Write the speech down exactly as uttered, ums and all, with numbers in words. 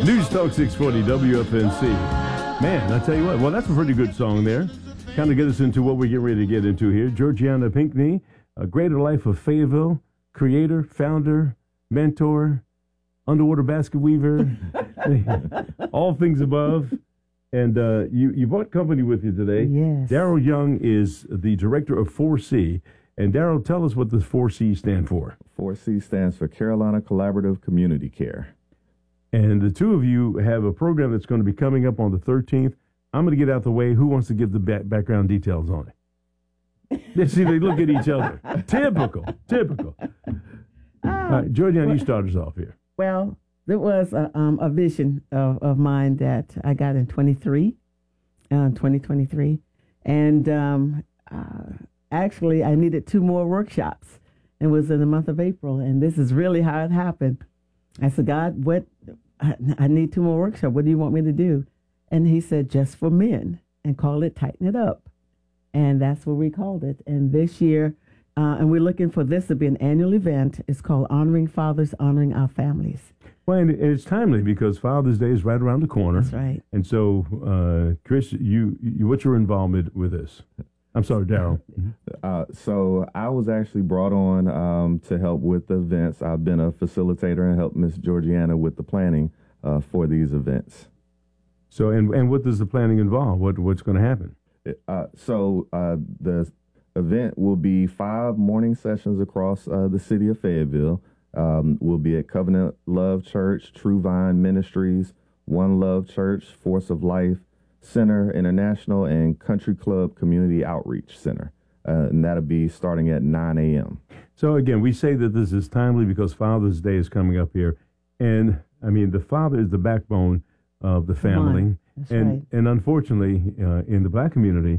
News Talk six forty W F N C. Man, I tell you what, well, that's a pretty good song there. Kind of get us into what we're getting ready to get into here. Georgiana Pinckney, A Greater Life of Fayetteville, creator, founder, mentor, underwater basket weaver, all things above. And uh, you, you brought company with you today. Yes. Daryl Young is the director of four C. And Daryl, tell us what the four C stand for. four C stands for Carolina Collaborative Community Care. And the two of you have a program that's going to be coming up on the thirteenth. I'm going to get out the way. Who wants to give the back background details on it? They see, they look at each other. Typical, typical. All right, Georgiana, you start us off here. Well, there was a, um, a vision of, of mine that I got in twenty-three, uh, twenty twenty-three. And um, uh, actually, I needed two more workshops. It was in the month of April, and this is really how it happened. I said, God, what? I, I need two more workshops. What do you want me to do? And he said, just for men, and call it Tighten It Up. And that's what we called it. And this year, uh, and we're looking for this to be an annual event. It's called Honoring Fathers, Honoring Our Families. Well, and it's timely because Father's Day is right around the corner. That's right. And so, uh, Chris, you, you, what's your involvement with this? I'm sorry, Daryl. Uh, so I was actually brought on um, to help with the events. I've been a facilitator and helped Miss Georgiana with the planning uh, for these events. So, and and what does the planning involve? What what's going to happen? Uh, so uh, the event will be five morning sessions across uh, the city of Fayetteville. Um, we'll be at Covenant Love Church, True Vine Ministries, One Love Church, Force of Life Center International, and Country Club Community Outreach Center. Uh, and that'll be starting at nine a.m. So again, we say that this is timely because Father's Day is coming up here. And I mean, the father is the backbone of the family. That's and, right. and unfortunately, uh, in the black community,